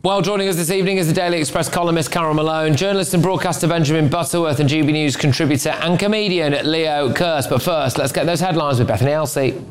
Well, joining us this evening is the Daily Express columnist Carol Malone, journalist and broadcaster Benjamin Butterworth, and GB News contributor and comedian Leo Kearse. But first, let's get those headlines with Bethany Elsey.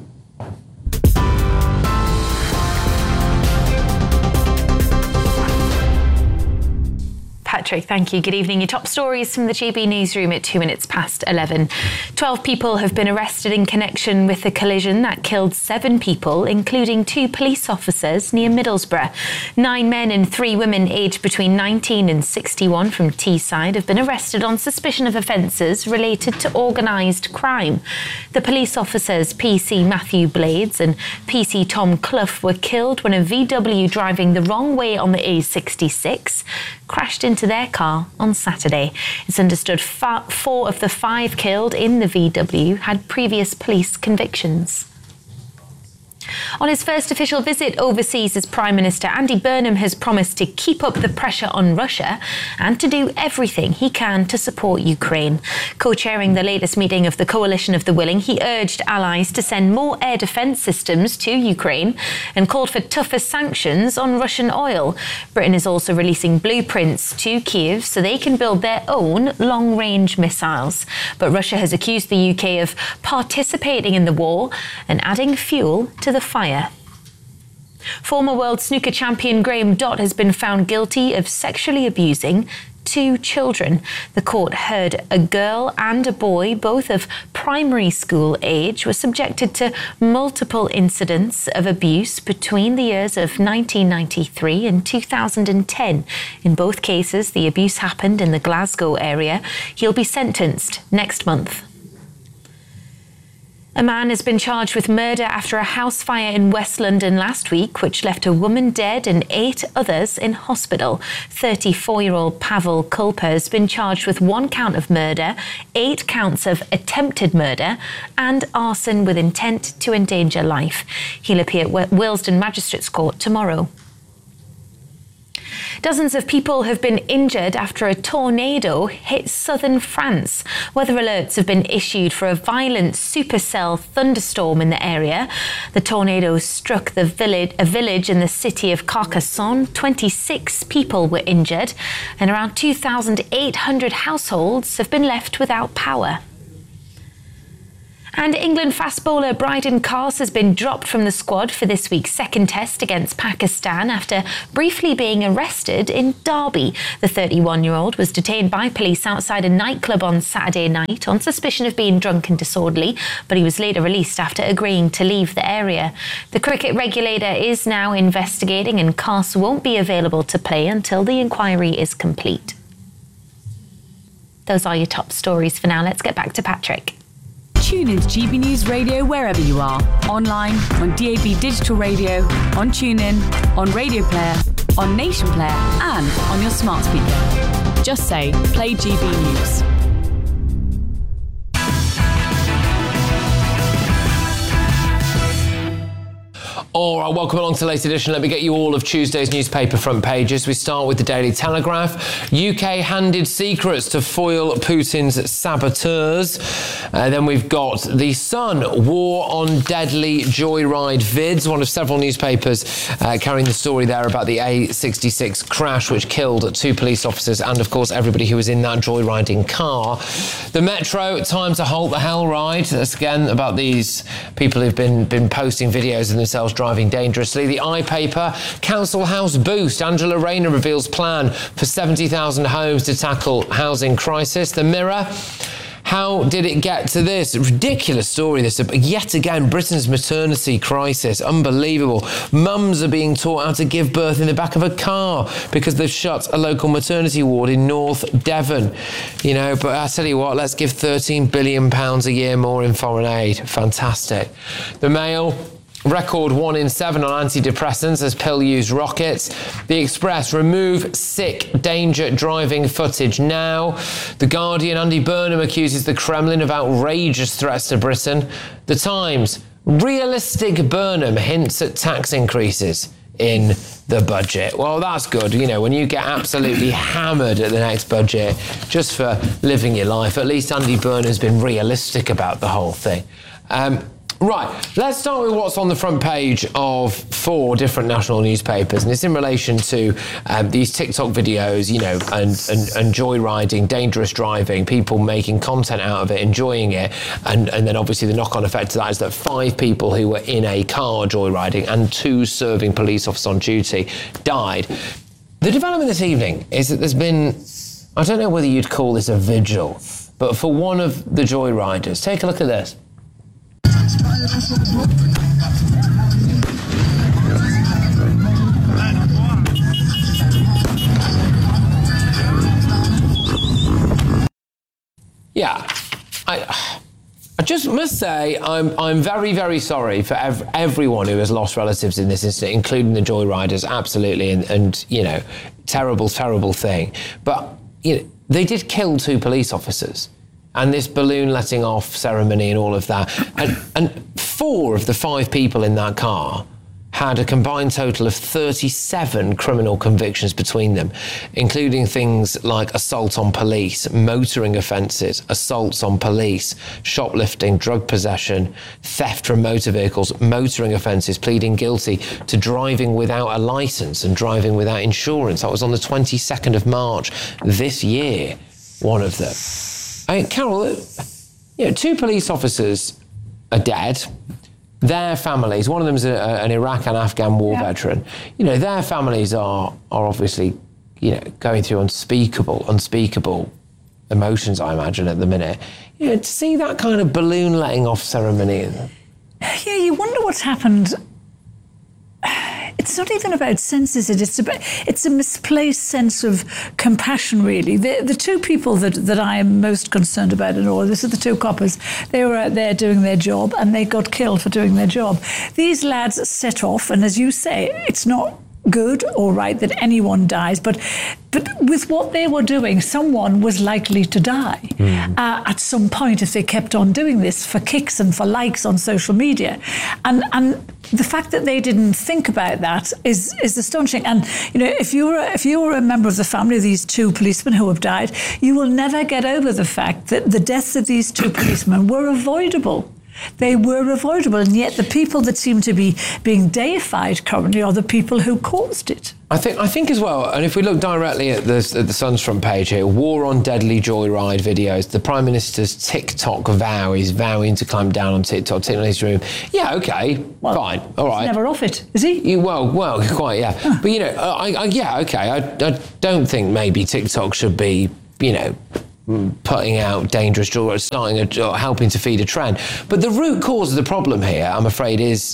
Patrick, thank you. Good evening. Your top stories from the GB newsroom at 11:02. 12 people have been arrested in connection with the collision that killed 7 people, including 2 police officers near Middlesbrough. 9 men and 3 women aged between 19 and 61 from Teesside have been arrested on suspicion of offences related to organised crime. The police officers PC Matthew Blades and PC Tom Clough were killed when a VW driving the wrong way on the A66 crashed into their car on Saturday. It's understood 4 of the 5 killed in the VW had previous police convictions. On his first official visit overseas as Prime Minister, Andy Burnham has promised to keep up the pressure on Russia and to do everything he can to support Ukraine. Co-chairing the latest meeting of the Coalition of the Willing, he urged allies to send more air defence systems to Ukraine and called for tougher sanctions on Russian oil. Britain is also releasing blueprints to Kyiv so they can build their own long-range missiles. But Russia has accused the UK of participating in the war and adding fuel to the fire. Former world snooker champion Graham Dott has been found guilty of sexually abusing 2 children. The court heard a girl and a boy, both of primary school age, were subjected to multiple incidents of abuse between the years of 1993 and 2010. In both cases, the abuse happened in the Glasgow area. He'll be sentenced next month. A man has been charged with murder after a house fire in West London last week, which left a woman dead and 8 others in hospital. 34-year-old Pavel Kulpa has been charged with 1 count of murder, 8 counts of attempted murder, and arson with intent to endanger life. He'll appear at Willesden Magistrates Court tomorrow. Dozens of people have been injured after a tornado hit southern France. Weather alerts have been issued for a violent supercell thunderstorm in the area. The tornado struck a village in the city of Carcassonne. 26 people were injured, and around 2,800 households have been left without power. And England fast bowler Bryden Carse has been dropped from the squad for this week's second test against Pakistan after briefly being arrested in Derby. The 31-year-old was detained by police outside a nightclub on Saturday night on suspicion of being drunk and disorderly, but he was later released after agreeing to leave the area. The cricket regulator is now investigating, and Carse won't be available to play until the inquiry is complete. Those are your top stories for now. Let's get back to Patrick. Tune into GB News Radio wherever you are. Online, on DAB Digital Radio, on TuneIn, on Radio Player, on Nation Player, and on your smart speaker. Just say, play GB News. All right, welcome along to the latest edition. Let me get you all of Tuesday's newspaper front pages. We start with the Daily Telegraph. UK handed secrets to foil Putin's saboteurs. Then we've got The Sun, war on deadly joyride vids. One of several newspapers carrying the story there about the A66 crash, which killed 2 police officers and, of course, everybody who was in that joyriding car. The Metro, time to halt the hell ride. That's again about these people who've been posting videos of themselves driving dangerously. The iPaper, Council House boost. Angela Rayner reveals plan for 70,000 homes to tackle housing crisis. The Mirror, how did it get to this? Ridiculous story, this. Yet again, Britain's maternity crisis. Unbelievable. Mums are being taught how to give birth in the back of a car because they've shut a local maternity ward in North Devon. You know, but I tell you what, let's give £13 billion a year more in foreign aid. Fantastic. The Mail, record 1 in 7 on antidepressants as pill use rockets. The Express, remove sick danger driving footage now. The Guardian, Andy Burnham accuses the Kremlin of outrageous threats to Britain. The Times, realistic Burnham hints at tax increases in the budget. Well, that's good. You know, when you get absolutely hammered at the next budget just for living your life, at least Andy Burnham's been realistic about the whole thing. Right, let's start with what's on the front page of 4 different national newspapers, and it's in relation to these TikTok videos, you know, and joyriding, dangerous driving, people making content out of it, enjoying it, and then obviously the knock-on effect to that is that 5 people who were in a car joyriding and 2 serving police officers on duty died. The development this evening is that there's been, I don't know whether you'd call this a vigil, but for one of the joyriders, take a look at this. Yeah, I just must say I'm very, very sorry for everyone who has lost relatives in this incident, including the joyriders, absolutely, and you know, terrible thing. But you know, they did kill 2 police officers. And this balloon letting off ceremony and all of that. And 4 of the 5 people in that car had a combined total of 37 criminal convictions between them, including things like assault on police, motoring offences, assaults on police, shoplifting, drug possession, theft from motor vehicles, motoring offences, pleading guilty to driving without a licence and driving without insurance. That was on the 22nd of March this year, one of them. I mean, Carol, you know, 2 police officers are dead. Their families, one of them's an Iraq and Afghan war veteran. You know, their families are obviously, you know, going through unspeakable emotions, I imagine, at the minute. You know, to see that kind of balloon letting off ceremony. Yeah, you wonder what's happened. It's not even about sense, is it? It's a misplaced sense of compassion, really. The 2 people that I am most concerned about in all this are the 2 coppers. They were out there doing their job and they got killed for doing their job. These lads set off, and as you say, it's not good or right that anyone dies, but with what they were doing, someone was likely to die at some point if they kept on doing this for kicks and for likes on social media. And the fact that they didn't think about that is astonishing. And you know, if you were a member of the family of these 2 policemen who have died, you will never get over the fact that the deaths of these 2 policemen were avoidable. They were avoidable, and yet the people that seem to be being deified currently are the people who caused it. I think as well, and if we look directly at the Sun's front page here, war on deadly joyride videos, the Prime Minister's TikTok vow, he's vowing to clamp down on TikTok, Newsroom. Yeah, okay, well, fine, all right. He's never off it, is he? Well, quite, yeah. Huh. But, you know, I don't think maybe TikTok should be, you know, putting out dangerous joyrides, helping to feed a trend. But the root cause of the problem here, I'm afraid, is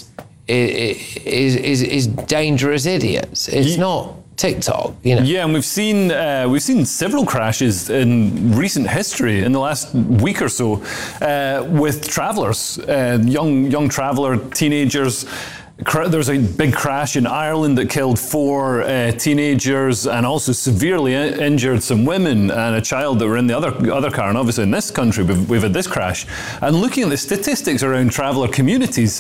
dangerous idiots. It's not TikTok, you know. Yeah, and we've seen several crashes in recent history in the last week or so with travellers, young traveller, teenagers. There's a big crash in Ireland that killed 4 teenagers and also severely injured some women and a child that were in the other car. And obviously in this country, we've had this crash. And looking at the statistics around traveller communities,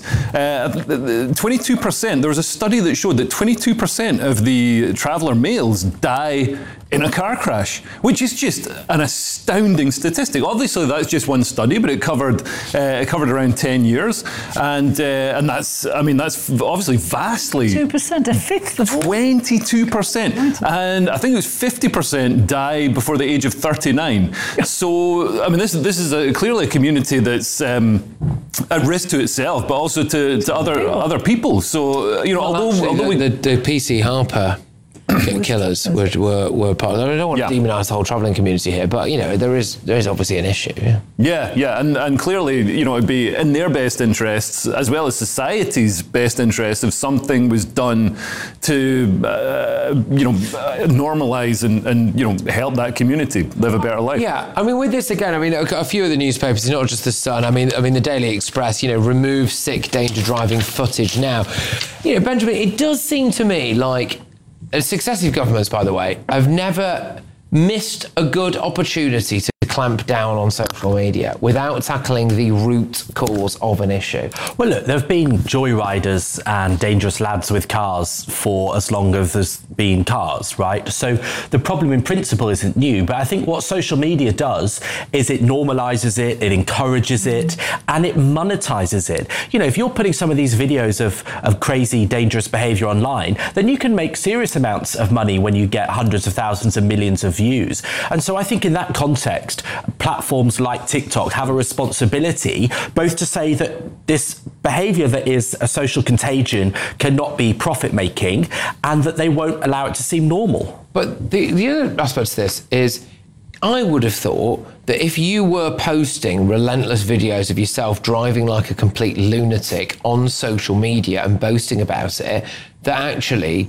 22%, there was a study that showed that 22% of the traveller males die in a car crash, which is just an astounding statistic. Obviously, that's just one study, but it covered around 10 years, and that's obviously vastly 2%, a fifth of 22%, and I think it was 50% die before the age of 39. So, I mean, this is clearly a community that's at risk to itself, but also to other people. So, you know, although the PC Harper killers were part of it. I don't want to demonise the whole travelling community here, but you know, there is obviously an issue. Yeah, and clearly, you know, it'd be in their best interests as well as society's best interests if something was done to normalise and you know, help that community live a better life. Yeah, I mean, with this again, I mean, a few of the newspapers, not just the Sun. I mean, the Daily Express, you know, remove sick danger driving footage now. You know, Benjamin, it does seem to me like successive governments, by the way, have never missed a good opportunity to clamp down on social media without tackling the root cause of an issue? Well, look, there have been joyriders and dangerous lads with cars for as long as there's been cars, right? So the problem in principle isn't new, but I think what social media does is it normalizes it, it encourages it, and it monetizes it. You know, if you're putting some of these videos of crazy, dangerous behavior online, then you can make serious amounts of money when you get hundreds of thousands and millions of views. And so I think in that context, platforms like TikTok have a responsibility both to say that this behavior that is a social contagion cannot be profit-making, and that they won't allow it to seem normal. But the other aspect to this is, I would have thought that if you were posting relentless videos of yourself driving like a complete lunatic on social media and boasting about it, that actually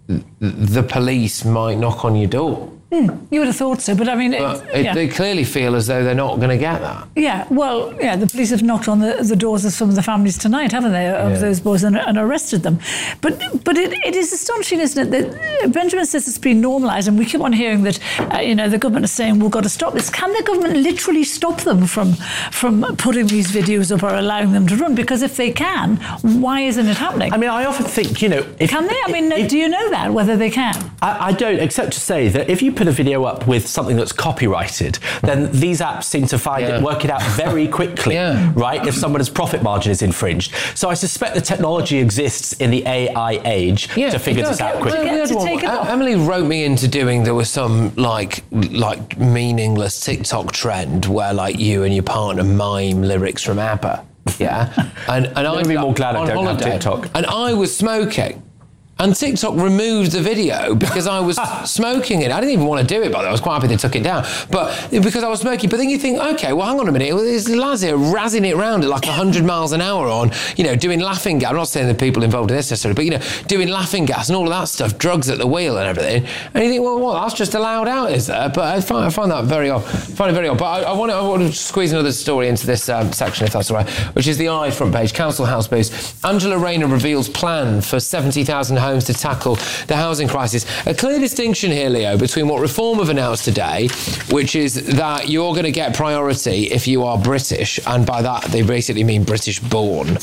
the police might knock on your door. You would have thought so, but I mean... They clearly feel as though they're not going to get that. Yeah, well, the police have knocked on the doors of some of the families tonight, haven't they, of those boys, and arrested them. But it is astonishing, isn't it, that Benjamin says it's been normalised, and we keep on hearing that, the government is saying, we've got to stop this. Can the government literally stop them from putting these videos up or allowing them to run? Because if they can, why isn't it happening? I mean, I often think, can they? I mean, do you know that, whether they can? I don't, except to say that if you put a video up with something that's copyrighted, then these apps seem to find it, work it out very quickly, right? If someone's profit margin is infringed. So I suspect the technology exists in the AI age to figure this out quickly. Emily wrote me into doing, there was some like meaningless TikTok trend where like you and your partner mime lyrics from ABBA. Yeah. And I'd be more glad I don't have TikTok. And I was smoking. And TikTok removed the video because I was smoking it. I didn't even want to do it, by the way. I was quite happy they took it down. But because I was smoking. But then you think, okay, well, hang on a minute. Well, there's lads here razzing it around at like 100 miles an hour on, doing laughing gas. I'm not saying the people involved in this necessarily, but, doing laughing gas and all of that stuff, drugs at the wheel and everything. And you think, well, that's just allowed out, is there? But I find that very odd. But I want to squeeze another story into this section, if that's all right, which is the Eye front page. Council House boost. Angela Rayner reveals plan for 70,000 homes to tackle the housing crisis. A clear distinction here, Leo, between what Reform have announced today, which is that you're going to get priority if you are British, and by that they basically mean British born.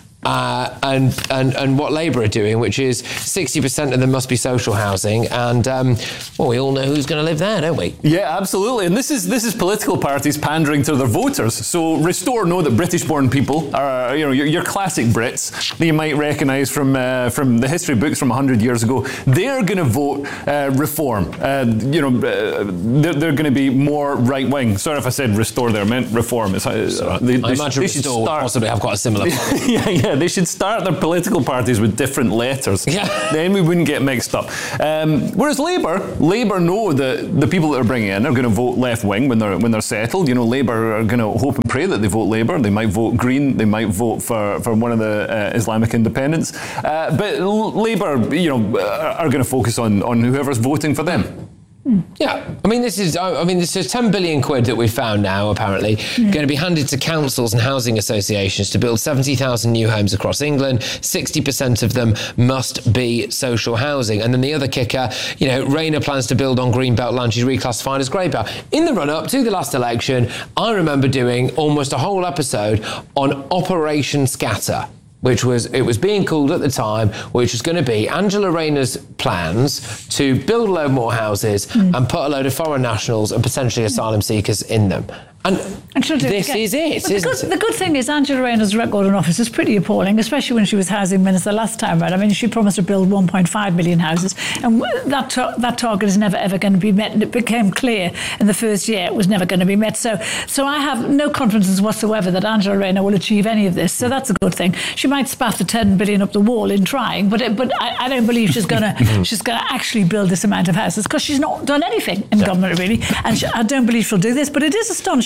And what Labour are doing, which is 60% of them must be social housing, and we all know who's going to live there, don't we? Yeah, absolutely. And this is political parties pandering to their voters. So Restore know that British-born people are, your classic Brits that you might recognise from the history books from 100 years ago. They're going to vote Reform. They're going to be more right-wing. Sorry if I said Restore there, I meant Reform. I imagine Restore would possibly have quite a similar problem. Yeah, they should start their political parties with different letters. Yeah. Then we wouldn't get mixed up. Whereas Labour know that the people that they're bringing in are going to vote left-wing when they're settled. Labour are going to hope and pray that they vote Labour. They might vote Green. They might vote for one of the Islamic independents. But Labour, are going to focus on whoever's voting for them. Yeah, this is 10 billion quid that we've found now, apparently, going to be handed to councils and housing associations to build 70,000 new homes across England. 60% of them must be social housing. And then the other kicker, Rayner plans to build on Greenbelt land she's reclassified as Greybelt. In the run-up to the last election, I remember doing almost a whole episode on Operation Scatter, which was being called at the time, which was going to be Angela Rayner's plans to build a load more houses and put a load of foreign nationals and potentially asylum seekers in them. And this is it, isn't it? The good thing is Angela Rayner's record in office is pretty appalling, especially when she was housing minister last time round. She promised to build 1.5 million houses, and that target is never, ever going to be met. And it became clear in the first year it was never going to be met. So I have no confidence whatsoever that Angela Rayner will achieve any of this. So that's a good thing. She might spaff the 10 billion up the wall in trying, but I don't believe she's going to actually build this amount of houses, because she's not done anything in government, really. And I don't believe she'll do this. But it is astonishing.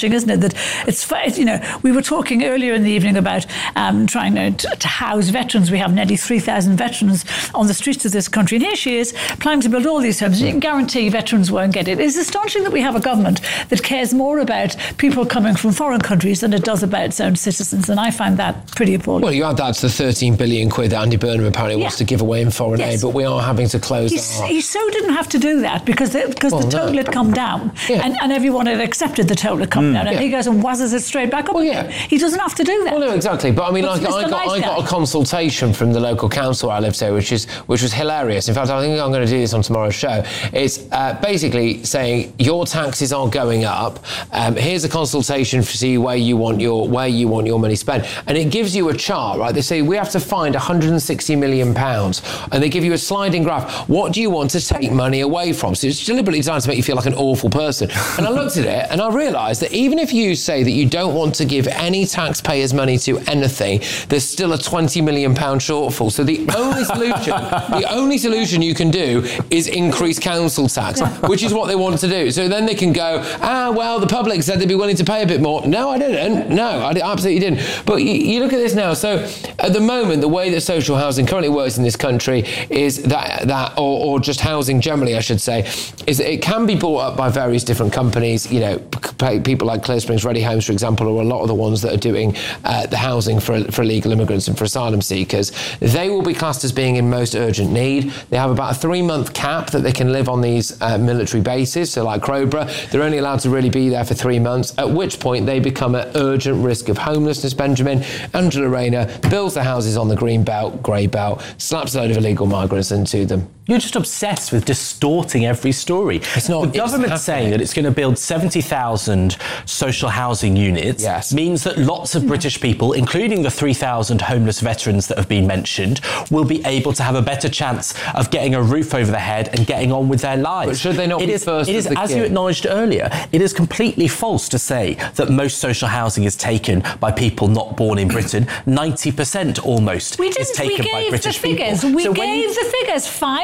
astonishing, isn't it? That we were talking earlier in the evening about trying to house veterans. We have nearly 3,000 veterans on the streets of this country, and here she is planning to build all these homes. You can guarantee veterans won't get it. It's astonishing that we have a government that cares more about people coming from foreign countries than it does about its own citizens, and I find that pretty appalling. Well, you add that to the 13 billion quid that Andy Burnham apparently wants to give away in foreign aid, but we are having to close that off. He so didn't have to do that because the total had come down, and everyone had accepted the total had come down, and he goes and wazzes it straight back up. He doesn't have to do that. Well, no, exactly. But I mean, I got a consultation from the local council where I lived here, which was hilarious. In fact, I think I'm going to do this on tomorrow's show. It's basically saying your taxes are going up. Here's a consultation to see where you want your money spent, and it gives you a chart, right? They say we have to find £160 million, and they give you a sliding graph. What do you want to take money away from? So it's deliberately designed to make you feel like an awful person. And I looked at it and I realised that even if you say that you don't want to give any taxpayers money to anything, there's still a £20 million shortfall. So the only solution you can do is increase council tax, which is what they want to do. So then they can go, well, the public said they'd be willing to pay a bit more. No, I didn't. No, I absolutely didn't. But you look at this now. So at the moment, the way that social housing currently works in this country is that or just housing generally, I should say, is that it can be bought up by various different companies. People like Clear Springs Ready Homes, for example, are a lot of the ones that are doing the housing for illegal immigrants and for asylum seekers. They will be classed as being in most urgent need. They have about a 3-month cap that they can live on these military bases. So like Crowborough, they're only allowed to really be there for 3 months, at which point they become at urgent risk of homelessness. Benjamin, Angela Rayner builds the houses on the green belt, grey belt, slaps a load of illegal migrants into them. You're just obsessed with distorting every story. It's not. The government saying that it's going to build 70,000 social housing units means that lots of British people, including the 3,000 homeless veterans that have been mentioned, will be able to have a better chance of getting a roof over their head and getting on with their lives. But should they not be first? It is, as you acknowledged earlier, it is completely false to say that most social housing is taken by people not born in Britain. 90% almost is taken by British people. We gave the figures.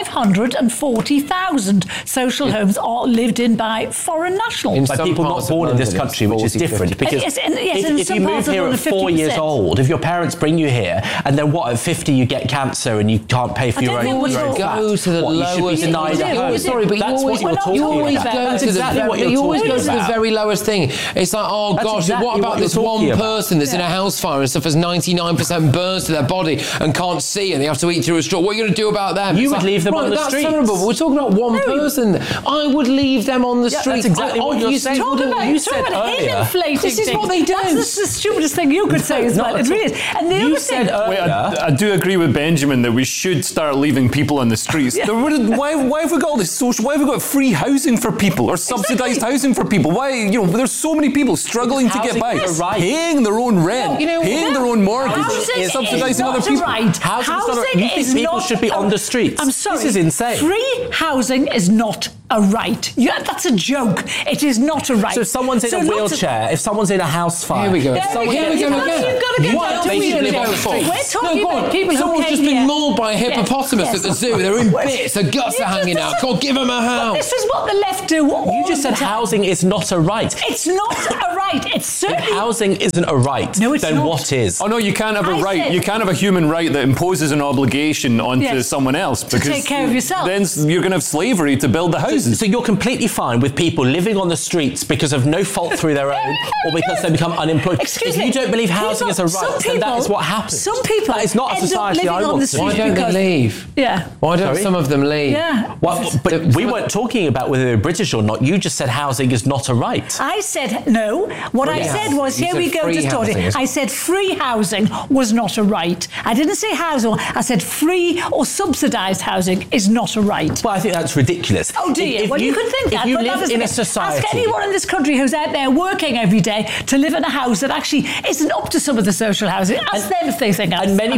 540,000 social homes are lived in by foreign nationals. By people not born in this country, which is different. Because if you move here at 4 years old, if your parents bring you here, and then at 50 you get cancer and you can't pay for your own flat, go to the lowest. You should be denied a home. Sorry, but that's what you're talking about. That's exactly what you're talking about. You always go to the very lowest thing. It's like, oh gosh, what about this one person that's in a house fire and suffers 99% burns to their body and can't see, and they have to eat through a straw? What are you going to do about them? You would leave them on the streets. That's terrible. But we're talking about one person. I would leave them on the street. That's exactly what you're saying. You said earlier. This is what they do. That's the stupidest thing you could say as well. It really is. And the other thing. I do agree with Benjamin that we should start leaving people on the streets. Why have we got all this social? Why have we got free housing for people or subsidised housing for people? Why? There's so many people struggling to get by, paying their own rent, paying their own mortgage, subsidising other people. Housing you think people should be on the streets? I'm sorry. This is insane. Free housing is not a right. That's a joke. It is not a right. So if someone's in a wheelchair, if someone's in a house fire... Here we go. You've got to get down to wheelchairs. We're talking about people someone's just been mauled by a hippopotamus at the zoo. They're in bits. Their guts are hanging out. God, give them a house. This is what the left do. You just said housing is not a right. It's not a right. It's certainly... If housing isn't a right, then what is? Oh, no, you can't have a right. You can't have a human right that imposes an obligation onto someone else. Because to take care of yourself. Then you're going to have slavery to build the houses. So you're completely fine with people living on the streets because of no fault through their own or because they become unemployed. If you don't believe housing is a right, then that is what happens. Some people that is not a society I want to. Why don't they leave? Yeah. Why don't some of them leave? Yeah. Well, but we weren't talking about whether they're British or not. You just said housing is not a right. I said no. What I said was, here we go, distorted. I said free housing was not a right. I didn't say housing. I said free or subsidised housing is not a right. Well, I think that's ridiculous. Oh dear. Well, you could think that. If you live in a society... Ask anyone in this country who's out there working every day to live in a house that actually isn't up to some of the social housing. Ask them if they think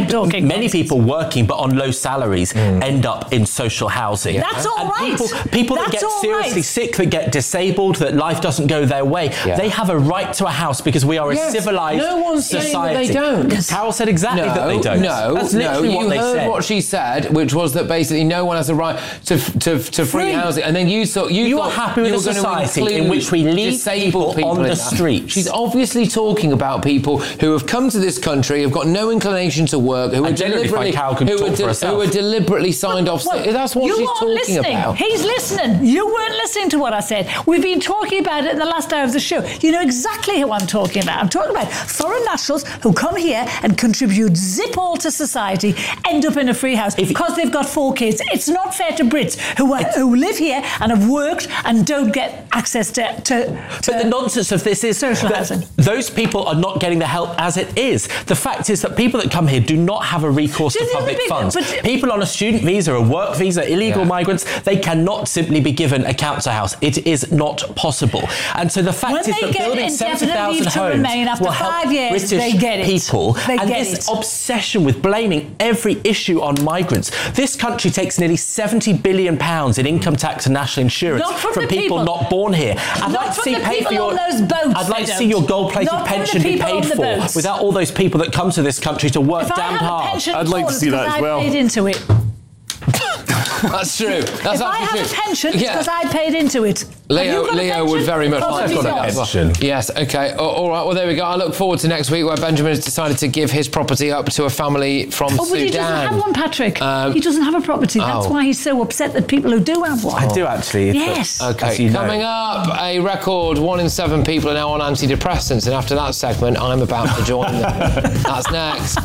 many people working but on low salaries end up in social housing. That's all right. People that get seriously sick, that get disabled, that life doesn't go their way, they have a right to a house because we are a civilised society. No one's saying that they don't. Carol said exactly that they don't. That's literally what they said. You heard what she said, which was that basically no one has a right to free housing. And then you thought you are happy with a society in which we leave people on the streets. She's obviously talking about people who have come to this country, have got no inclination to work, who are deliberately signed off. That's what she's talking about. He's listening. You weren't listening to what I said. We've been talking about it in the last hour of the show. You know exactly who I'm talking about. I'm talking about foreign nationals who come here and contribute zip all to society, end up in a free house because they've got 4 kids. It's not fair to Brits who live here and have worked and don't get access to But the nonsense of this is social housing. Those people are not getting the help as it is. The fact is that people that come here do not have a recourse to public funds. People on a student visa, a work visa, illegal migrants, they cannot simply be given a council house. It is not possible. And so the fact is that building 70,000 homes will help British people. And this obsession with blaming every issue on migrants. This country takes nearly £70 billion in income tax and national insurance from people not born here. I'd like to see your gold-plated pension be paid for without all those people that come to this country to work damn hard. I'd like to see that as well. I paid into it. That's true. That's if I have a pension, it's because I paid into it. Leo would very much like a pension. Yes, okay. All right, well, there we go. I look forward to next week where Benjamin has decided to give his property up to a family from Sudan. But he doesn't have one, Patrick. He doesn't have a property. That's why he's so upset that people who do have one. I do, actually. Yes. Okay, coming up, a record 1 in 7 people are now on antidepressants, and after that segment, I'm about to join them. That's next.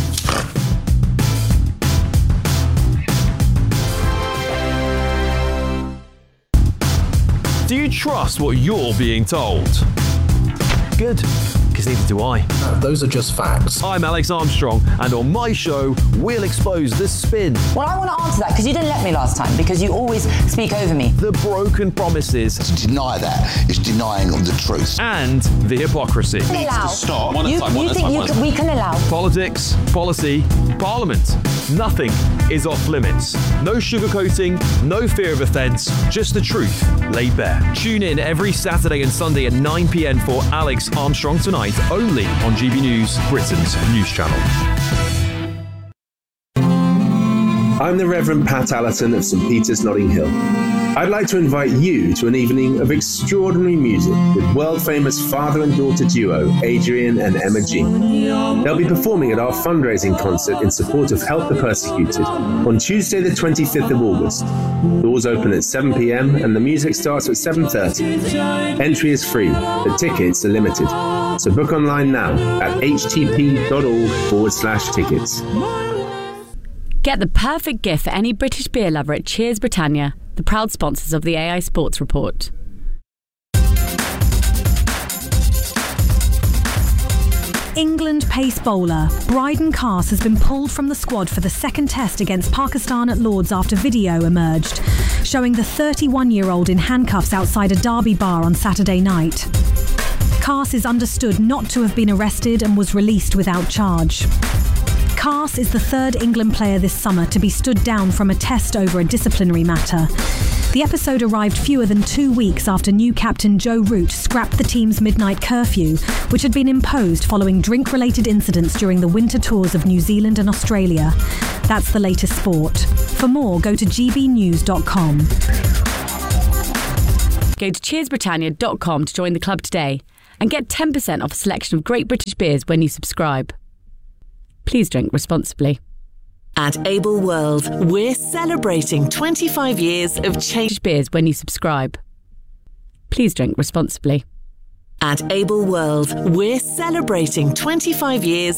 Do you trust what you're being told? Good, because neither do I. Those are just facts. I'm Alex Armstrong, and on my show, we'll expose the spin. Well, I want to answer that, because you didn't let me last time, because you always speak over me. The broken promises. To deny that is denying the truth. And the hypocrisy. We can allow. We can allow. Politics, policy, parliament. Nothing is off limits. No sugarcoating, no fear of offence, just the truth laid bare. Tune in every Saturday and Sunday at 9 p.m. for Alex Armstrong Tonight, only on GB News, Britain's news channel. I'm the Reverend Pat Allerton of St Peter's, Notting Hill. I'd like to invite you to an evening of extraordinary music with world-famous father and daughter duo Adrian and Emma G. They'll be performing at our fundraising concert in support of Help the Persecuted on Tuesday the 25th of August. Doors open at 7 p.m. and the music starts at 7:30. Entry is free, but tickets are limited. So book online now at htp.org/tickets. Get the perfect gift for any British beer lover at Cheers Britannia, the proud sponsors of the AI Sports Report. England pace bowler Bryden Carse has been pulled from the squad for the second test against Pakistan at Lord's after video emerged, showing the 31-year-old in handcuffs outside a Derby bar on Saturday night. Carse is understood not to have been arrested and was released without charge. Carse is the third England player this summer to be stood down from a test over a disciplinary matter. The episode arrived fewer than 2 weeks after new captain Joe Root scrapped the team's midnight curfew, which had been imposed following drink-related incidents during the winter tours of New Zealand and Australia. That's the latest sport. For more, go to gbnews.com. Go to cheersbritannia.com to join the club today and get 10% off a selection of great British beers when you subscribe. Please drink responsibly. At Able World, we're celebrating 25 years of change. Beers when you subscribe. Please drink responsibly. At Able World, we're celebrating 25 years